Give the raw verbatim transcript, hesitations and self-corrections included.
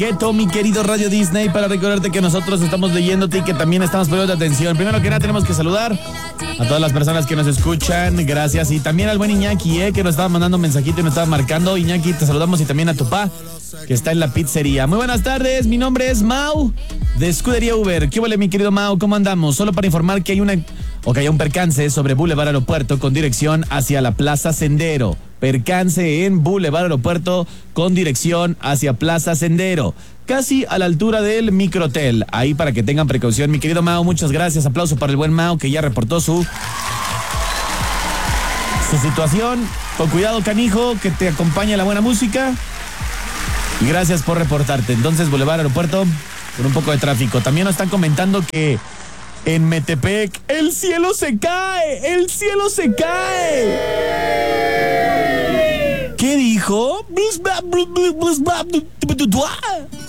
Gueto, mi querido Radio Disney, para recordarte que nosotros estamos leyéndote y que también estamos poniendo atención. Primero que nada tenemos que saludar a todas las personas que nos escuchan, gracias, y también al buen Iñaki, eh, que nos estaba mandando un mensajito y nos estaba marcando. Iñaki, te saludamos, y también a tu pa, que está en la pizzería. Muy buenas tardes, mi nombre es Mau, de Escudería Uber. ¿Qué huele, mi querido Mau? ¿Cómo andamos? Solo para informar que hay una, o que hay un percance sobre Boulevard Aeropuerto con dirección hacia la Plaza Sendero. Percance en Boulevard Aeropuerto con dirección hacia Plaza Sendero, casi a la altura del Microhotel. Ahí para que tengan precaución, mi querido Mao, muchas gracias. Aplauso para el buen Mao, que ya reportó su su situación. Con cuidado, canijo, que te acompaña la buena música. Y gracias por reportarte. Entonces, Boulevard Aeropuerto con un poco de tráfico. También nos están comentando que en Metepec el cielo se cae, el cielo se cae. ¿Qué dijo?